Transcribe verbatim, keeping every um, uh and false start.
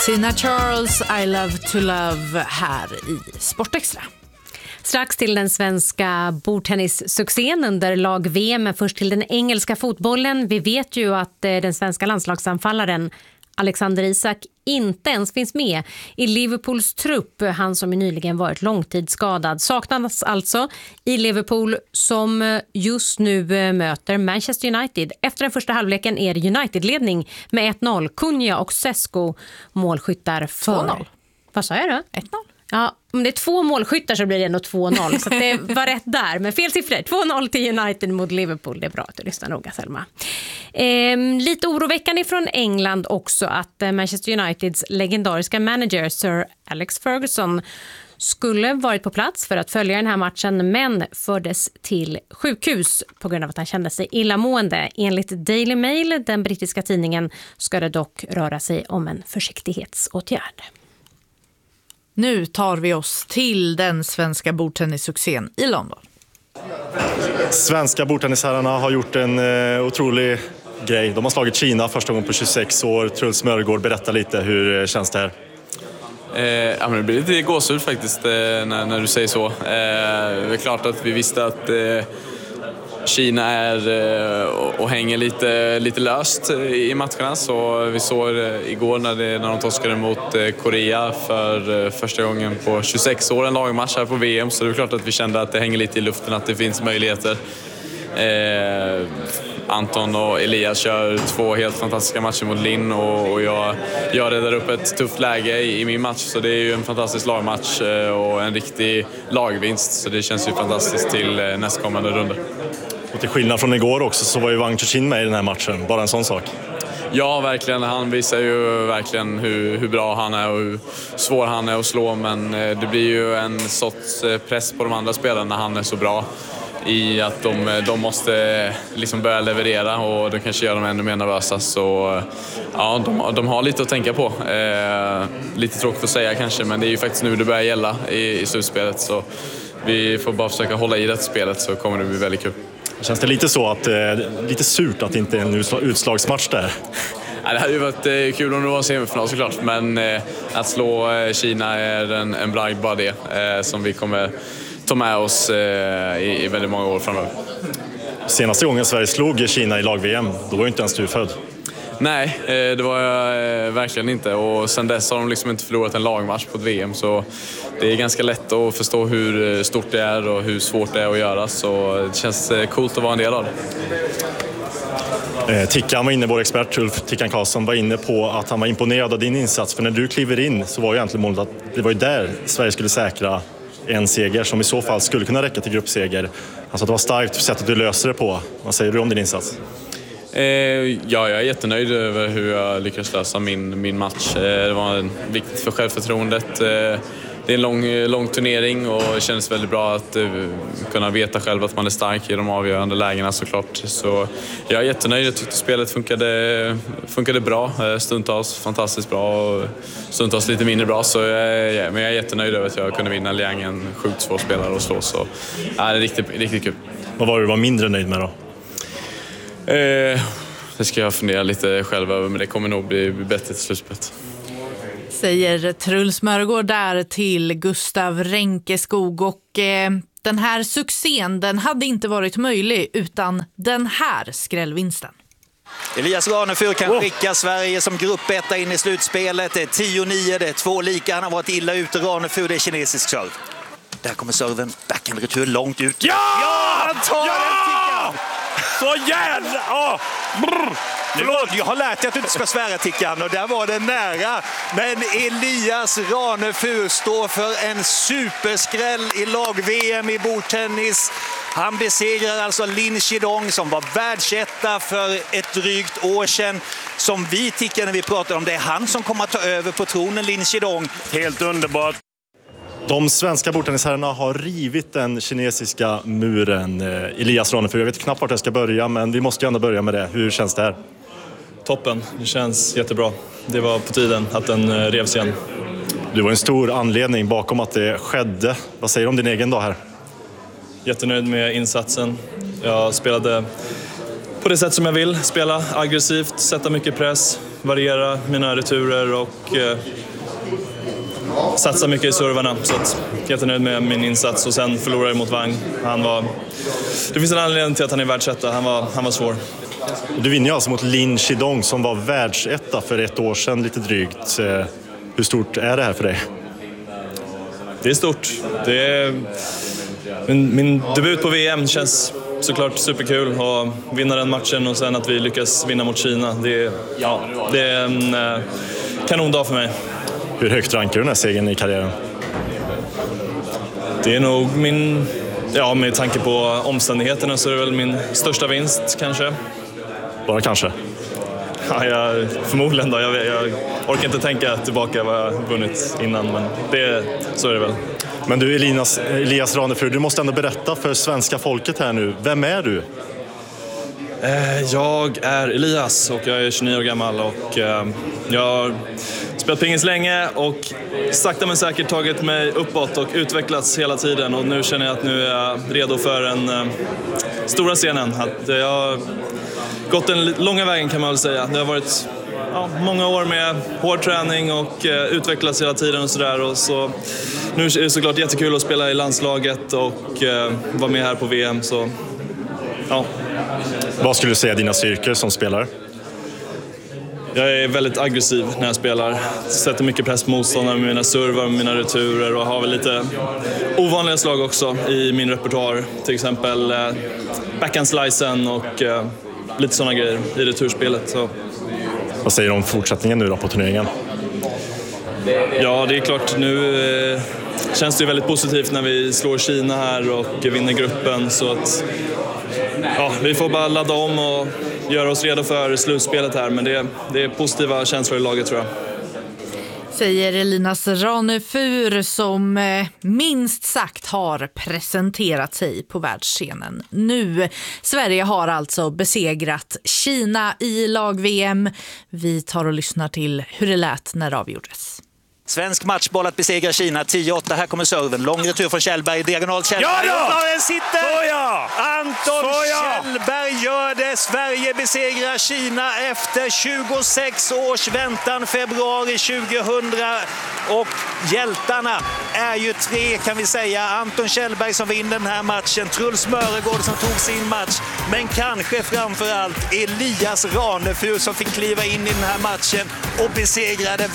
Tina Charles, I love to love här i Sportextra. Strax till den svenska bordtennissuccén under lag-V M, men först till den engelska fotbollen. Vi vet ju att den svenska landslagsanfallaren Alexander Isak inte ens finns med i Liverpools trupp. Han som nyligen varit långtidsskadad saknas alltså i Liverpool, som just nu möter Manchester United. Efter den första halvleken är det United-ledning med ett noll. Cunha och Sesko målskyttar för... två noll. Vad sa jag då? ett noll. Ja, om det är två målskyttar så blir det ändå två noll. Så det var rätt där. Men fel siffror. två noll till United mot Liverpool. Det är bra att du lyssnar noga, Selma. Eh, lite oroväckande från England också att eh, Manchester Uniteds legendariska manager Sir Alex Ferguson skulle varit på plats för att följa den här matchen, men fördes till sjukhus på grund av att han kände sig illamående. Enligt Daily Mail, den brittiska tidningen, ska det dock röra sig om en försiktighetsåtgärd. Nu tar vi oss till den svenska bordtennissuccén i London. Svenska bordtennisherrarna har gjort en eh, otrolig grej. De har slagit Kina första gången på tjugosex år. Truls Mörgård, berätta lite, hur känns det här? Eh, ja, men det blir lite gåshud faktiskt eh, när, när du säger så. Eh, det är klart att vi visste att eh, Kina är eh, och, och hänger lite, lite löst i matcherna. Så vi såg eh, igår när, det, när de torskade mot eh, Korea för eh, första gången på tjugosex år, en lagmatch här på V M. Så det är klart att vi kände att det hänger lite i luften, att det finns möjligheter. Eh, Anton och Elias kör två helt fantastiska matcher mot Linn, och, och jag, jag räddar upp ett tufft läge i, i min match, så det är ju en fantastisk lagmatch eh, och en riktig lagvinst, så det känns ju fantastiskt till eh, nästkommande runda. Och till skillnad från igår också så var ju Wang Chuqin med i den här matchen, bara en sån sak. Ja, verkligen. Han visar ju verkligen hur, hur bra han är och hur svår han är att slå, men eh, det blir ju en sorts eh, press på de andra spelarna när han är så bra, i att de, de måste liksom börja leverera, och det kanske gör dem ännu mer nervösa. Så ja, de, de har lite att tänka på. Eh, lite tråkigt att säga kanske, men det är ju faktiskt nu det börjar gälla i, i slutspelet. Så vi får bara försöka hålla i det spelet, så kommer det bli väldigt kul. Känns det lite så att eh, lite surt att det inte är en utslagsmatch där? Ja, det hade ju varit eh, kul om det var semifinal såklart, men eh, att slå eh, Kina är en, en bragd bara det, eh, som vi kommer ta med oss eh, i, i väldigt många år framöver. Senaste gången Sverige slog Kina i lag-V M, då var ju inte ens du född. Nej, eh, det var jag eh, verkligen inte, och sen dess har de liksom inte förlorat en lagmatch på ett V M, så det är ganska lätt att förstå hur stort det är och hur svårt det är att göra, så det känns eh, coolt att vara en del av det. Eh, Tickan var inne, vår expert Ulf Tickan Karlsson var inne på att han var imponerad av din insats, för när du kliver in så var ju egentligen målet att det var ju där Sverige skulle säkra en seger som i så fall skulle kunna räcka till gruppseger. Alltså det var starkt sättet du löser det på. Vad säger du om din insats? Eh, ja, jag är jättenöjd över hur jag lyckades lösa min, min match. Eh, det var viktigt för självförtroendet. Eh, det är en lång, lång turnering, och det kändes väldigt bra att eh, kunna veta själv att man är stark i de avgörande lägena såklart. Så jag är jättenöjd. Jag tyckte spelet funkade, funkade bra. Eh, stundtals fantastiskt bra och stundtals lite mindre bra. Så jag, ja, men jag är jättenöjd över att jag kunde vinna Liang, en sjukt svår spelare att slå. Så ja, det är riktigt, riktigt kul. Vad var du var mindre nöjd med då? Eh, det ska jag fundera lite själv över, men det kommer nog bli bättre till slutspelet. Säger Truls Mörgård där till Gustav Ränkeskog, och eh, den här succén, den hade inte varit möjlig utan den här skrällvinsten. Elias Ranefur kan skicka Sverige som gruppetta in i slutspelet. Det är tio nio, det är två lika. Han har varit illa ute, Ranefur, det är kinesisk serve. Där kommer serven, backhand retur långt ut. Ja! Ja, han tar ja! den, Tickan! Så jävla... Oh. Förlåt, jag har lärt dig att du inte ska svära, Tickan, och där var det nära. Men Elias Ranefur står för en superskräll i lag-V M i bordtennis. Han besegrar alltså Lin Shidong som var världsetta för ett drygt år sedan. Som vi, Tickan, när vi pratar om det, är han som kommer att ta över på tronen, Lin Shidong. Helt underbart. De svenska bordtennisherrarna har rivit den kinesiska muren. Elias Ranefur, jag vet knappt vart jag ska börja, men vi måste ju ändå börja med det. Hur känns det här? Toppen, det känns jättebra. Det var på tiden att den revs igen. Du var en stor anledning bakom att det skedde. Vad säger du om din egen dag här? Jättenöjd med insatsen. Jag spelade på det sätt som jag vill. Spela aggressivt, sätta mycket press. variera mina returer och eh, satsa mycket i servarna. Så att jag är jättenöjd med min insats och sen förlorade jag mot Wang. Han var, det finns en anledning till att han är världsetta. Han var, han var svår. Du vinner ju alltså mot Lin Chidong som var världsetta för ett år sedan lite drygt. Hur stort är det här för dig? Det är stort. Det är, min, min debut på V M känns såklart superkul att vinna den matchen och sen att vi lyckas vinna mot Kina. Det är, ja, det är en eh, kanondag för mig. Hur högt rankar du den här segern i karriären? Det är nog min, ja med tanke på omständigheterna så är det väl min största vinst kanske. Bara kanske? Ja, jag, förmodligen då. Jag, jag orkar inte tänka tillbaka vad jag vunnit innan, men det, så är det väl. Men du Elias, Elias Ranefur, du måste ändå berätta för svenska folket här nu. Vem är du? Jag är Elias och jag är tjugonio år gammal och jag har spelat pingis länge och sakta men säkert tagit mig uppåt och utvecklats hela tiden och nu känner jag att nu är jag redo för den stora scenen. Att jag har gått den långa vägen kan man väl säga. Det har varit ja, många år med hård träning och eh, utvecklats hela tiden och sådär. Och så, nu är det såklart jättekul att spela i landslaget och eh, vara med här på V M. Så, ja. Vad skulle du säga dina styrkor som spelare? Jag är väldigt aggressiv när jag spelar. Sätter mycket press på motståndare med mina servar och mina returer och har väl lite ovanliga slag också i min repertoar. Till exempel eh, backhand-slicen och eh, lite sådana grejer i returspelet. Så. Vad säger du om fortsättningen nu då på turneringen? Ja, det är klart. Nu eh, känns det ju väldigt positivt när vi slår Kina här och vinner gruppen. Så att, ja, vi får bara ladda om och göra oss redo för slutspelet här. Men det, det är positiva känslor i laget tror jag. Säger Elias Ranefur som eh, minst sagt har presenterat sig på världsscenen nu. Sverige har alltså besegrat Kina i lag-V M. Vi tar och lyssnar till hur det lät när det avgjordes. Svensk matchboll att besegra Kina. tio åtta, här kommer serven. Lång retur från Kjellberg, diagonal Kjellberg. Ja då! Och den sitter! Såja! Anton Såja! Kjellberg gör det. Sverige besegrar Kina efter tjugosex års väntan, februari tjugohundra. Och hjältarna är ju tre kan vi säga. Anton Kjellberg som vinner den här matchen. Truls Mörgård som tog sin match. Men kanske framförallt Elias Ranefur som fick kliva in i den här matchen och besegrade